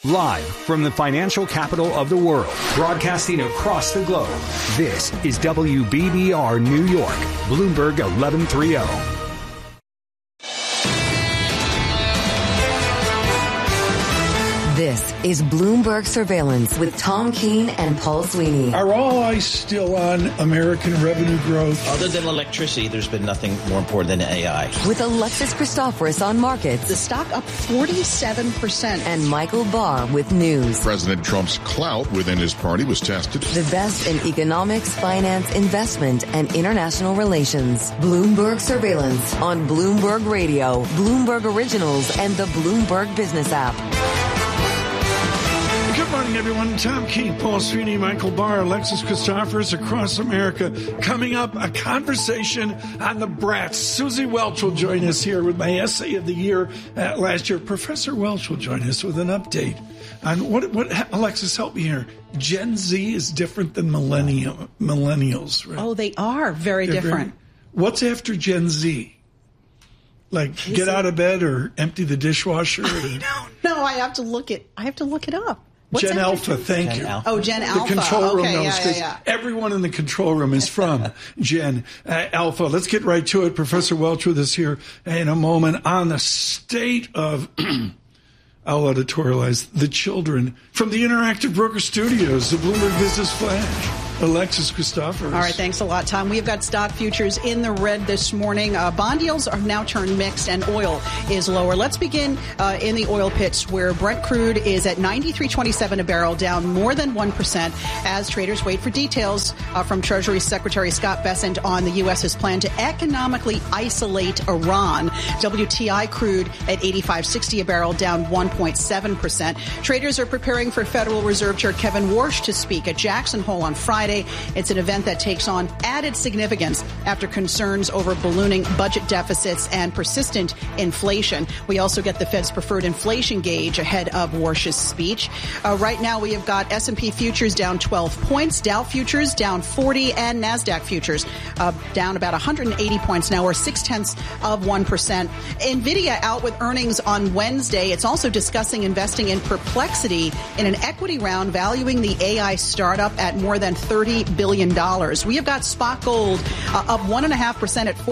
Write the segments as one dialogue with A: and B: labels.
A: Live from the financial capital of the world, broadcasting across the globe, this is WBBR New York, Bloomberg 1130.
B: This is Bloomberg Surveillance with Tom Keene and Paul Sweeney.
C: Are all eyes still on American revenue growth?
D: Other than electricity, there's been nothing more important than AI.
B: With Alexis Christoforous on markets.
E: The stock up 47%.
B: And Michael Barr with news.
F: President Trump's clout within his party was tested.
B: The best in economics, finance, investment, and international relations. Bloomberg Surveillance on Bloomberg Radio, Bloomberg Originals, and the Bloomberg Business app.
C: Good morning, everyone. Tom Keene, Paul Sweeney, Michael Barr, Alexis Christoforous across America. Coming up, a conversation on the brats. Susie Welch will join us here with my essay of the year last year. Professor Welch will join us with an update on what Alexis, help me here. Gen Z is different than millennials, right?
E: Oh, they are very different.
C: What's after Gen Z? Like get out of bed or empty the dishwasher?
E: I don't know. I have to look it up. What's
C: Gen Alpha, thank you.
E: Oh, Gen Alpha.
C: The control room
E: okay,
C: knows because everyone in the control room is from Gen Alpha. Let's get right to it. Professor Welch with us here in a moment on the state of, I'll editorialize, the children from the Interactive Broker Studios, the Bloomberg Business Flash. Alexis Christoforous.
E: All right, thanks a lot, Tom. We've got stock futures in the red this morning. Bond yields are now turned mixed, and oil is lower. Let's begin in the oil pits, where Brent crude is at $93.27 a barrel, down more than 1%, as traders wait for details from Treasury Secretary Scott Bessent on the U.S.'s plan to economically isolate Iran. WTI crude at $85.60 a barrel, down 1.7%. Traders are preparing for Federal Reserve Chair Kevin Warsh to speak at Jackson Hole on Friday. It's an event that takes on added significance after concerns over ballooning budget deficits and persistent inflation. We also get the Fed's preferred inflation gauge ahead of Warsh's speech. Right now, we have got S&P futures down 12 points, Dow futures down 40, and NASDAQ futures down about 180 points now, or 0.6%. NVIDIA out with earnings on Wednesday. It's also discussing investing in Perplexity in an equity round valuing the AI startup at more than $30 billion. We have got spot gold up 1.5% at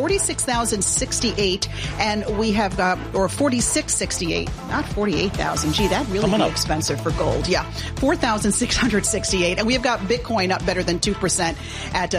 E: 46,068, and we have got, or 4668, not 48,000. Gee, that really be expensive for gold. Yeah, 4,668, and we have got Bitcoin up better than 2% at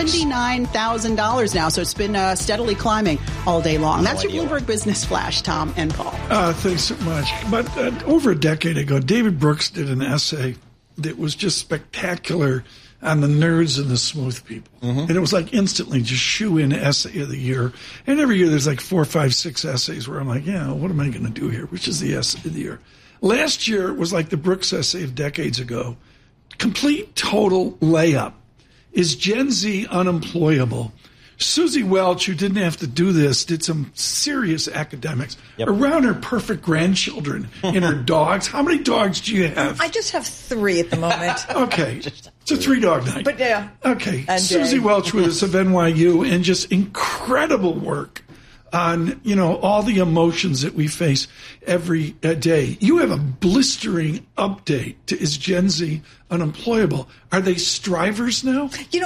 E: $79,000 now. So it's been steadily climbing all day long. That's your Bloomberg Business Flash, Tom and Paul.
C: Thanks so much. But over a decade ago, David Brooks did an essay that was just spectacular on the nerds and the smooth people. And it was like instantly just shoe-in essay of the year. And every year there's like 4, 5, 6 essays where I'm like, yeah, what am I going to do here? Which is the essay of the year? Last year was like the Brooks essay of decades ago. Complete, total layup. Is Gen Z unemployable? Susie Welch, who didn't have to do this, did some serious academics around her perfect grandchildren and her dogs. How many dogs do you have?
G: I just have 3 at the moment.
C: Okay. It's a 3-dog night.
G: But yeah.
C: Okay. Susie Welch with us of NYU, and just incredible work on, all the emotions that we face every day. You have a blistering update to is Gen Z unemployable? Are they strivers now?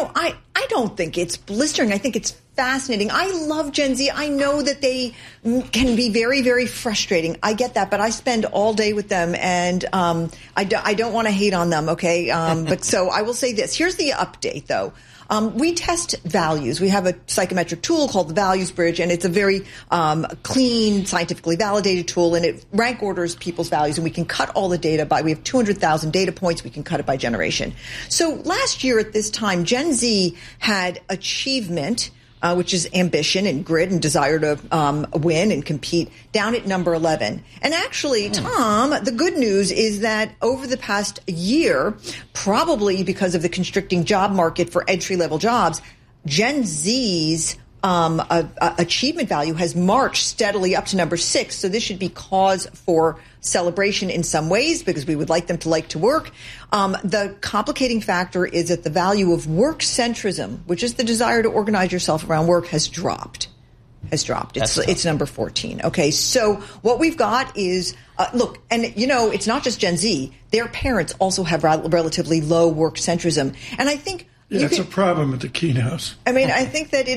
G: I don't think it's blistering. I think it's fascinating. I love Gen Z. I know that they can be very, very frustrating. I get that, but I spend all day with them, and I don't want to hate on them, okay? But so I will say this. Here's the update, though. We test values. We have a psychometric tool called the Values Bridge, and it's a very clean, scientifically validated tool, and it rank orders people's values, and we can cut all the data we have 200,000 data points. We can cut it by generation. So last year at this time, Gen Z had achievement, which is ambition and grit and desire to win and compete, down at number 11. And actually, Tom, the good news is that over the past year, probably because of the constricting job market for entry-level jobs, Gen Z's achievement value has marched steadily up to number 6. So this should be cause for celebration in some ways, because we would like them to like to work. The complicating factor is that the value of work centrism, which is the desire to organize yourself around work, has dropped. has dropped. It's number 14. Okay, so what we've got is, look, and it's not just Gen Z. Their parents also have relatively low work centrism. And I think...
C: it's a problem at the Keene House.
G: I mean, I think that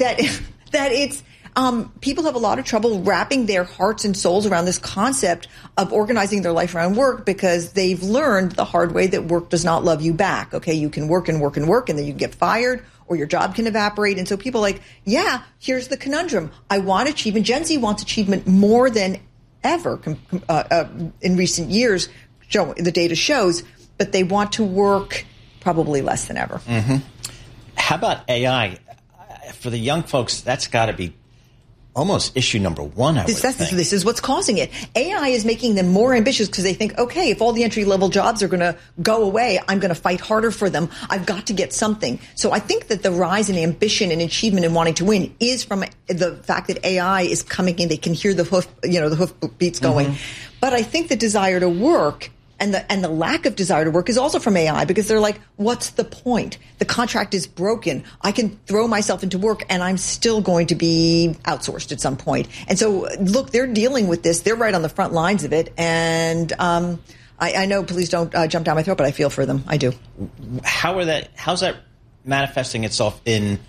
G: it's people have a lot of trouble wrapping their hearts and souls around this concept of organizing their life around work because they've learned the hard way that work does not love you back. Okay, you can work and work and work, and then you get fired, or your job can evaporate. And so people are like, yeah, here's the conundrum. I want achievement. Gen Z wants achievement more than ever in recent years, the data shows, but they want to work probably less than ever.
D: Mm-hmm. How about AI? For the young folks, that's got to be almost issue number one,
G: This is what's causing it. AI is making them more ambitious because they think, okay, if all the entry-level jobs are going to go away, I'm going to fight harder for them. I've got to get something. So I think that the rise in ambition and achievement and wanting to win is from the fact that AI is coming in. They can hear the hoof beats going. Mm-hmm. But I think the desire to work and the lack of desire to work is also from AI because they're like, what's the point? The contract is broken. I can throw myself into work and I'm still going to be outsourced at some point. And so, look, they're dealing with this. They're right on the front lines of it. And I know, please don't jump down my throat, but I feel for them. I do.
D: How's that manifesting itself in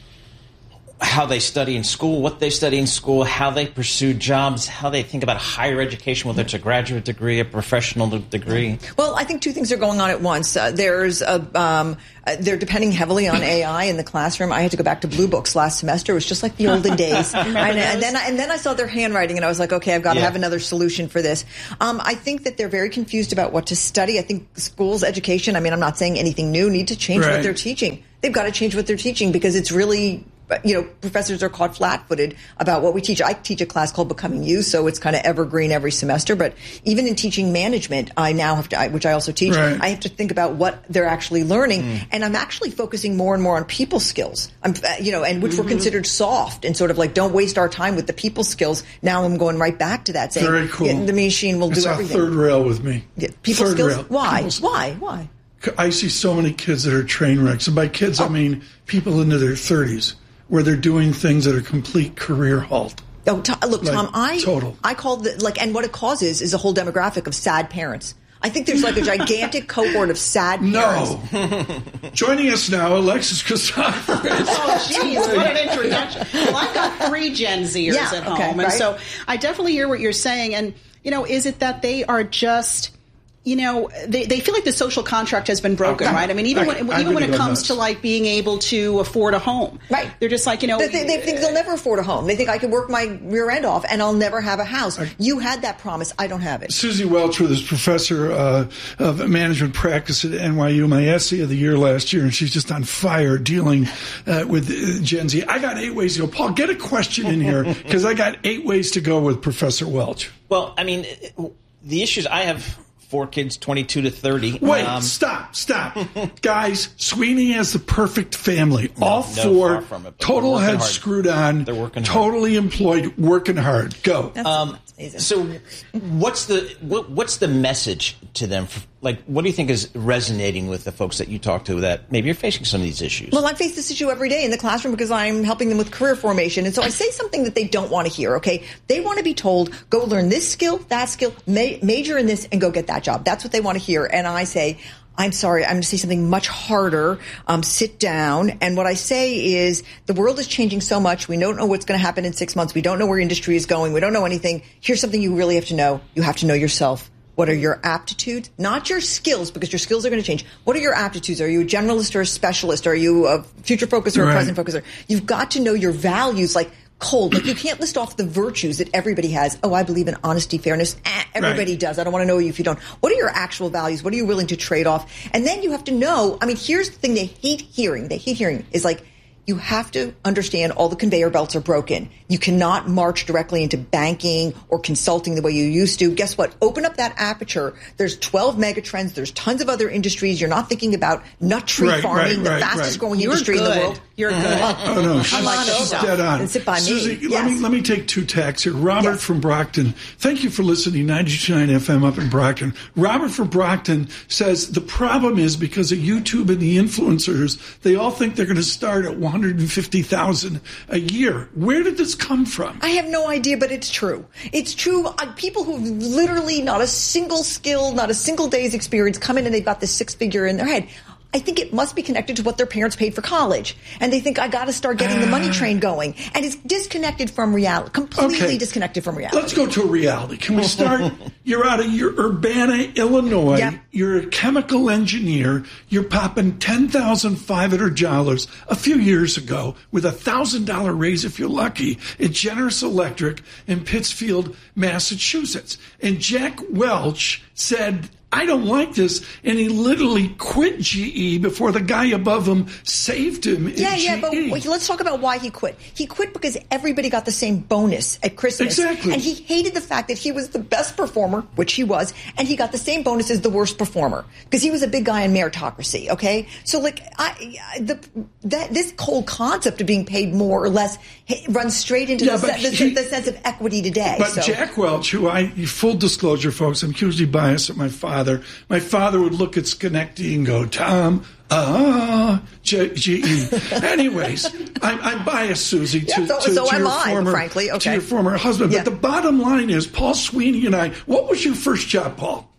D: how they study in school, what they study in school, how they pursue jobs, how they think about higher education, whether it's a graduate degree, a professional degree?
G: Well, I think two things are going on at once. They're depending heavily on AI in the classroom. I had to go back to Blue Books last semester. It was just like the olden days. and then I saw their handwriting, and I was like, okay, I've got to have another solution for this. I think that they're very confused about what to study. I think schools, education, I mean, I'm not saying anything new, need to change what they're teaching. They've got to change what they're teaching because it's really... professors are caught flat-footed about what we teach. I teach a class called Becoming You, so it's kind of evergreen every semester. But even in teaching management, I now have to, which I also teach, I have to think about what they're actually learning. And I'm actually focusing more and more on people skills, and which were considered soft and sort of like, don't waste our time with the people skills. Now I'm going right back to that, saying,
C: very cool.
G: The machine will do everything.
C: It's third rail with me.
G: Yeah, people
C: third
G: skills?
C: Rail.
G: Why?
C: I see so many kids that are train wrecks. And by kids, I mean people into their 30s. Where they're doing things that are complete career halt.
G: Oh, look, Tom,
C: total.
G: I call and what it causes is a whole demographic of sad parents. I think there's like a gigantic cohort of sad parents.
C: No. Joining us now, Alexis Christoforous.
E: Oh, geez, what an introduction. Well, I've got 3 Gen Zers at home, and so I definitely hear what you're saying. And, is it that they are just... they feel like the social contract has been broken, right? I mean, even when it comes to like being able to afford a home, right? They're just like,
G: they think they'll never afford a home. They think I can work my rear end off and I'll never have a house. You had that promise. I don't have it.
C: Susie Welchworth is professor of management practice at NYU, my essay of the year last year, and she's just on fire dealing with Gen Z. I got 8 ways to go. Paul, get a question in here because I got 8 ways to go with Professor Welch.
D: Well, I mean, the issues I have... 4 kids, 22 to 30.
C: Wait, stop. Guys, Sweeney has the perfect family. All 4, total heads screwed on, they're working totally hard. Employed, working hard. Go.
D: So what's the message to them? What do you think is resonating with the folks that you talk to that maybe you're facing some of these issues?
G: Well, I face this issue every day in the classroom because I'm helping them with career formation. And so I say something that they don't want to hear, okay? They want to be told, go learn this skill, that skill, major in this, and go get that job. That's what they want to hear. And I say, I'm sorry, I'm going to say something much harder. Sit down. And what I say is the world is changing so much. We don't know what's going to happen in 6 months. We don't know where industry is going. We don't know anything. Here's something you really have to know. You have to know yourself. What are your aptitudes? Not your skills, because your skills are going to change. What are your aptitudes? Are you a generalist or a specialist? Are you a future focuser or a present focuser? You've got to know your values, like cold. Like you can't list off the virtues that everybody has. Oh, I believe in honesty, fairness. Everybody does. I don't want to know you if you don't. What are your actual values? What are you willing to trade off? And then you have to know, I mean, here's the thing they hate hearing. They hate hearing is like, you have to understand all the conveyor belts are broken. You cannot march directly into banking or consulting the way you used to. Guess what? Open up that aperture. There's 12 megatrends. There's tons of other industries. You're not thinking about nut tree farming, the fastest growing industry in the world.
E: You're good.
C: Oh, no, she's dead on.
G: And sit by
C: Susie,
G: me.
C: let me take 2 tacks here. Robert from Brockton. Thank you for listening. 92.9 FM up in Brockton. Robert from Brockton says the problem is because of YouTube and the influencers, they all think they're going to start at 100 $150,000 a year. Where did this come from?
G: I have no idea, but it's true. It's true. People who've literally not a single skill, not a single day's experience come in and they've got this six-figure in their head. I think it must be connected to what their parents paid for college. And they think, I got to start getting the money train going. And it's disconnected from reality, completely disconnected from reality.
C: Let's go to reality. Can we start? You're out of Urbana, Illinois.
G: Yep.
C: You're a chemical engineer. You're popping $10,500 a few years ago with a $1,000 raise, if you're lucky, at Generous Electric in Pittsfield, Massachusetts. And Jack Welch said, I don't like this, and he literally quit GE before the guy above him saved him.
G: Yeah, but let's talk about why he quit. He quit because everybody got the same bonus at Christmas.
C: Exactly.
G: And he hated the fact that he was the best performer, which he was, and he got the same bonus as the worst performer because he was a big guy in meritocracy, okay? So, this whole concept of being paid more or less runs straight into the sense of equity today.
C: But Jack Welch, full disclosure, folks, I'm hugely biased at my father. My father would look at Schenectady and go, Tom, GE. Anyways, I'm biased, Susie, to your former husband.
G: Yeah.
C: But the bottom line is, Paul Sweeney and I, what was your first job, Paul?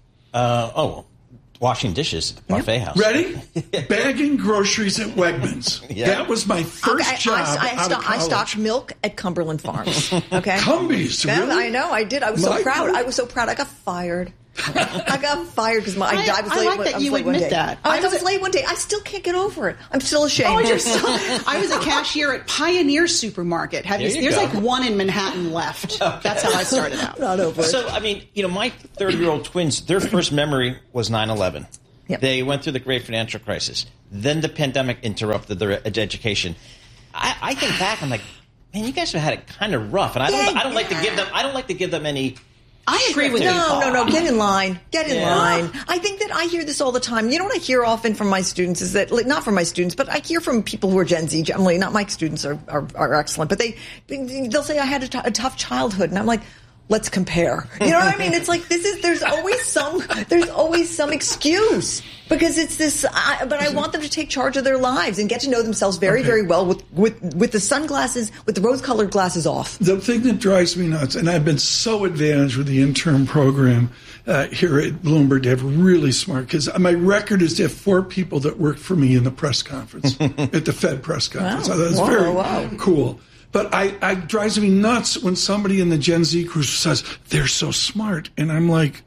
D: Washing dishes at the buffet house.
C: Ready? Bagging groceries at Wegmans. Yeah. That was my first job out of college.
G: I stocked milk at Cumberland Farms. Okay.
C: Cumbies, really?
G: I know, I did. I was so proud. I was so proud. I got fired. I got fired because I was late.
E: I like that you admit that.
G: I was late one day. I still can't get over it. I'm still ashamed.
E: I was a cashier at Pioneer Supermarket. There's like one in Manhattan left. Okay. That's how I started out.
G: Not over.
D: So, my 30-year-old twins, their first memory was 9/11. Yep. They went through the great financial crisis. Then the pandemic interrupted their education. I think back, I'm like, man, you guys have had it kind of rough, and I don't like to give them any.
E: I agree with you.
G: No. Get in line. Get in line. I think that I hear this all the time. You know what I hear often from my students is that, not from my students, but I hear from people who are Gen Z. Generally, not my students are excellent, but they'll say I had a tough childhood, and I'm like, let's compare. You know what I mean? It's like there's always some excuse because it's this. But I want them to take charge of their lives and get to know themselves very, very well with the sunglasses, with the rose-colored glasses off.
C: The thing that drives me nuts, and I've been so advantaged with the intern program here at Bloomberg to have really smart kids. My record is to have 4 people that worked for me in the press conference at the Fed press conference.
G: Wow.
C: So that's very cool. But it drives me nuts when somebody in the Gen Z crew says, they're so smart. And I'm like,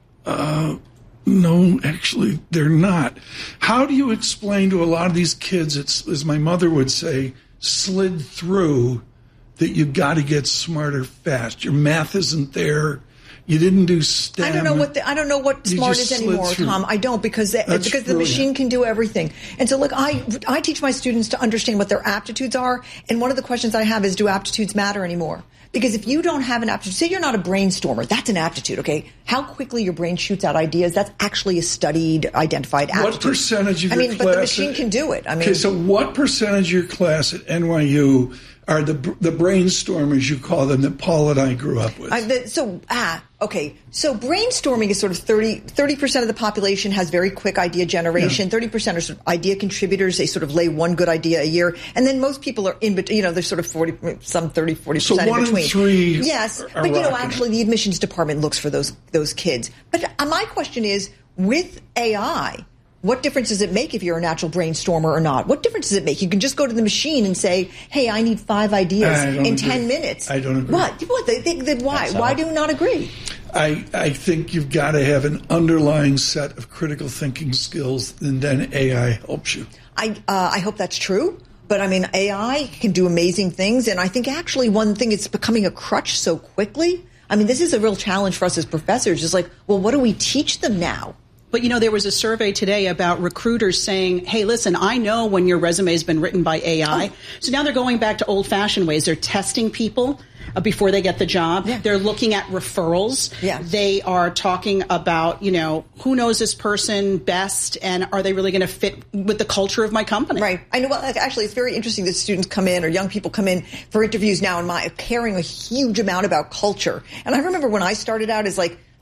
C: no, actually, they're not. How do you explain to a lot of these kids, it's, as my mother would say, slid through, that you got to get smarter fast? Your math isn't there. You didn't do STEM.
G: I don't know what smart is anymore, Tom. I don't because the machine can do everything. And so, look, I teach my students to understand what their aptitudes are. And one of the questions I have is, do aptitudes matter anymore? Because if you don't have an aptitude, say you're not a brainstormer, that's an aptitude, okay? How quickly your brain shoots out ideas, that's actually a studied, identified aptitude.
C: What percentage of your class?
G: But the machine can do it.
C: Okay, so what percentage of your class at NYU are the brainstormers, you call them, that Paul and I grew up with?
G: Okay. So brainstorming is sort of 30% of the population has very quick idea generation. 30% are sort of idea contributors. They sort of lay one good idea a year. And then most people are in between, they're sort of 40%
C: so
G: in between.
C: So 1 in 3
G: Yes. But, actually the admissions department looks for those kids. But my question is, with AI, what difference does it make if you're a natural brainstormer or not? What difference does it make? You can just go to the machine and say, hey, I need 5 ideas in 10 minutes.
C: I don't agree.
G: What? Why? Why do you not agree?
C: I think you've got to have an underlying set of critical thinking skills, and then AI helps you.
G: I hope that's true. But, AI can do amazing things. And I think actually one thing, it's becoming a crutch so quickly. This is a real challenge for us as professors. It's like, well, what do we teach them now?
E: But, there was a survey today about recruiters saying, hey, listen, I know when your resume has been written by AI. Oh. So now they're going back to old-fashioned ways. They're testing people before they get the job. Yeah. They're looking at referrals.
G: Yeah.
E: They are talking about, who knows this person best, and are they really going to fit with the culture of my company?
G: Right. I know. Well, actually, it's very interesting that students come in, or young people come in for interviews now, and caring a huge amount about culture. And I remember when I started out as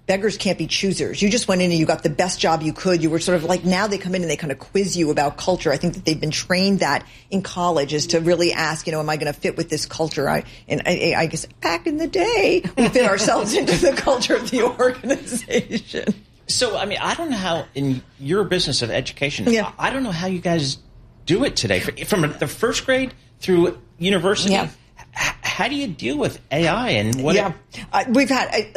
G: beggars can't be choosers. You just went in and you got the best job you could. You were sort of like, now they come in and they kind of quiz you about culture. I think that they've been trained that in college is to really ask, am I going to fit with this culture? I guess back in the day, we fit ourselves into the culture of the organization.
D: So, I don't know how in your business of education, I don't know how you guys do it today. From the first grade through university. Yeah. How do you deal with AI and what? Yeah,
G: we've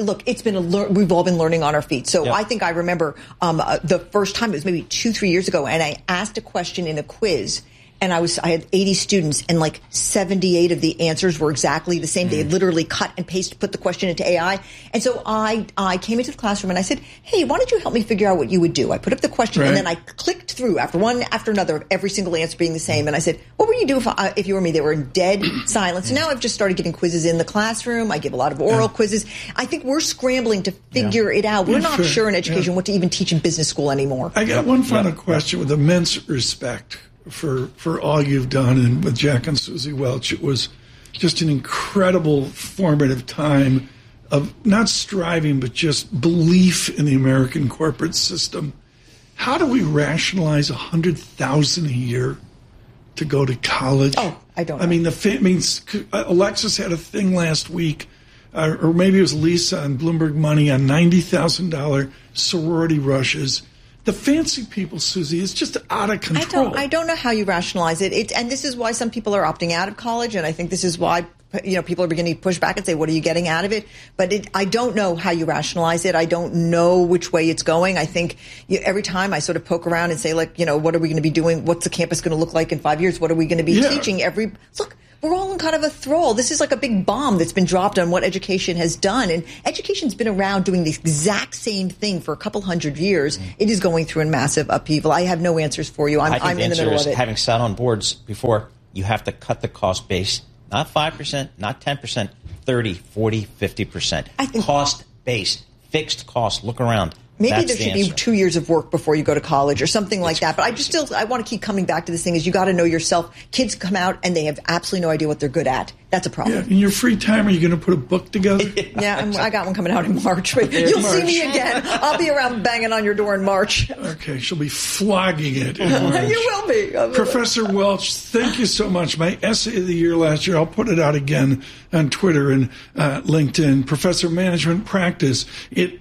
G: all been learning on our feet. So I think I remember the first time, it was maybe 2-3 years ago, and I asked a question in a quiz. And I had 80 students, and like 78 of the answers were exactly the same. They had literally cut and pasted, put the question into AI. And so I came into the classroom and I said, hey, why don't you help me figure out what you would do? I put up the question, and then I clicked through after one after another of every single answer being the same. And I said, what would you do if you were me? They were in dead silence. So now I've just started getting quizzes in the classroom. I give a lot of oral quizzes. I think we're scrambling to figure it out. We're not sure in education what to even teach in business school anymore.
C: I got one final question with immense respect for all you've done, and with Jack and Susie Welch. It was just an incredible formative time of not striving, but just belief in the American corporate system. How do we rationalize $100,000 a year to go to college?
G: Oh, I don't know.
C: Alexis had a thing last week, or maybe it was Lisa on Bloomberg Money, on $90,000 sorority rushes. The fancy people, Susie, is just out of control.
G: I don't know how you rationalize it. And this is why some people are opting out of college, and I think this is why people are beginning to push back and say, what are you getting out of it? But I don't know how you rationalize it. I don't know which way it's going. I think every time I sort of poke around and say, what are we going to be doing? What's the campus going to look like in 5 years? What are we going to be teaching? Look, we're all in kind of a thrall. This is like a big bomb that's been dropped on what education has done. And education's been around doing the exact same thing for a couple hundred years. It is going through a massive upheaval. I have no answers for you. I'm in the middle of it.
D: Having sat on boards before, you have to cut the cost base, not 5%, not 10%, 30, 40, 50%. Cost-based, fixed cost. Look around.
G: Maybe there should be 2 years of work before you go to college or something like that. But I want to keep coming back to this thing is you got to know yourself. Kids come out and they have absolutely no idea what they're good at. That's a problem.
C: Yeah, in your free time, are you going to put a book together?
G: I got one coming out in March. But you'll see me again. I'll be around banging on your door in March.
C: Okay, she'll be flogging it in March.
G: You will be.
C: Professor Welch, thank you so much. My essay of the year last year, I'll put it out again on Twitter and LinkedIn. Professor of Management Practice at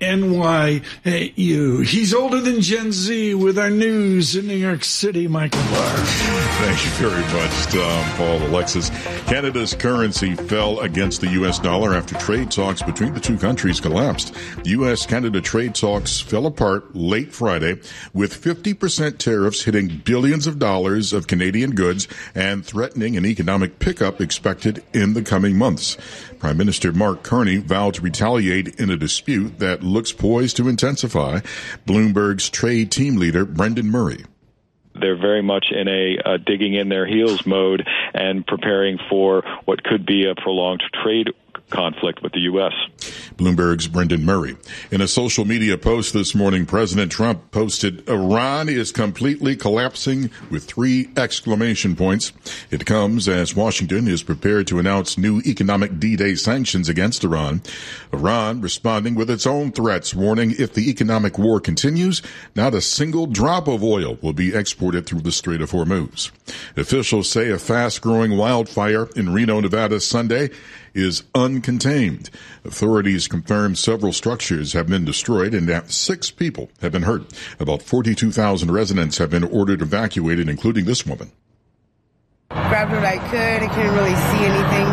C: NYU. He's older than Gen Z with our news in New York City, Michael Barr.
F: Thank you very much, Tom, Paul, Alexis. Canada's currency fell against the U.S. dollar after trade talks between the two countries collapsed. U.S.-Canada trade talks fell apart late Friday, with 50% tariffs hitting billions of dollars of Canadian goods and threatening an economic pickup expected in the coming months. Prime Minister Mark Carney vowed to retaliate in a dispute that looks poised to intensify. Bloomberg's trade team leader, Brendan Murray.
H: They're very much in a digging in their heels mode and preparing for what could be a prolonged trade conflict with the U.S.
F: Bloomberg's Brendan Murray. In a social media post this morning, President Trump posted, "Iran is completely collapsing," with 3 exclamation points. It comes as Washington is prepared to announce new economic D-Day sanctions against Iran. Iran responding with its own threats, warning if the economic war continues, not a single drop of oil will be exported through the Strait of Hormuz. Officials say a fast-growing wildfire in Reno, Nevada Sunday is uncontained. Authorities confirmed several structures have been destroyed and that 6 people have been hurt. About 42,000 residents have been ordered evacuated, including this woman.
I: Grabbed what I could. I couldn't really see anything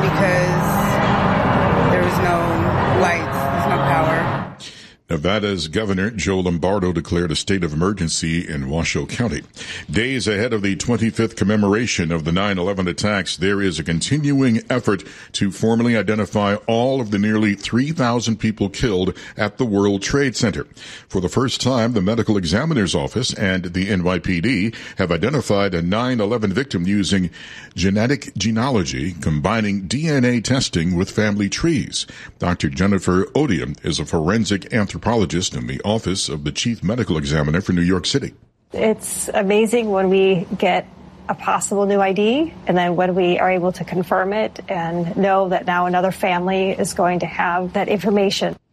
I: because there was no lights, there's no power.
F: Nevada's Governor Joe Lombardo declared a state of emergency in Washoe County. Days ahead of the 25th commemoration of the 9/11 attacks, there is a continuing effort to formally identify all of the nearly 3,000 people killed at the World Trade Center. For the first time, the Medical Examiner's Office and the NYPD have identified a 9/11 victim using genetic genealogy, combining DNA testing with family trees. Dr. Jennifer Odium is a forensic anthropologist in the Office of the Chief Medical Examiner for New York City.
J: It's amazing when we get a possible new ID and then when we are able to confirm it and know that now another family is going to have that information.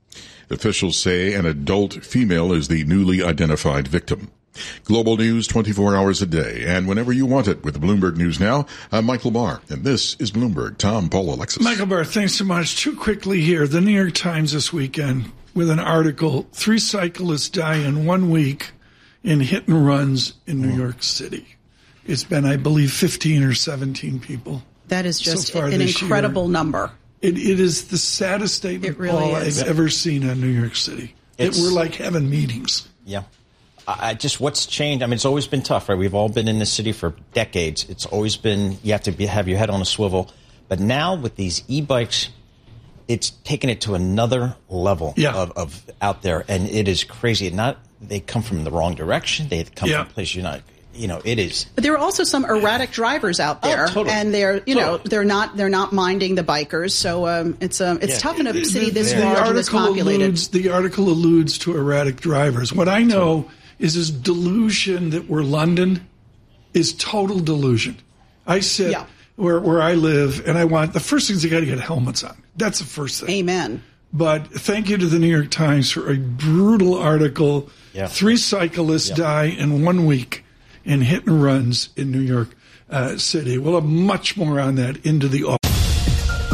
F: Officials say an adult female is the newly identified victim. Global news 24 hours a day and whenever you want it with Bloomberg News Now. I'm Michael Barr, and this is Bloomberg. Tom, Paul, Alexis.
C: Michael Barr, thanks so much. Too quickly here. The New York Times this weekend with an article, 3 cyclists die in 1 week in hit and runs in New York City. It's been, I believe, 15 or 17 people.
E: That is just
C: so
E: an incredible number.
C: It is the saddest statement I've ever seen in New York City. We're like having meetings.
D: Yeah. What's changed? I mean, it's always been tough, right? We've all been in this city for decades. It's always been, you have to have your head on a swivel. But now with these e-bikes, it's taken it to another level of out there. And it is crazy. They come from the wrong direction. They come from places it is.
E: But there are also some erratic drivers out there, and they're they're not minding the bikers. So it's tough in a city this large and this populated.
C: The article alludes to erratic drivers. What I know is this delusion that we're London is total delusion. I sit where I live, and I want the first thing is you got to get helmets on. That's the first thing.
E: Amen.
C: But thank you to the New York Times for a brutal article. 3 cyclists die in 1 week in hit and runs in New York City. We'll have much more on that into the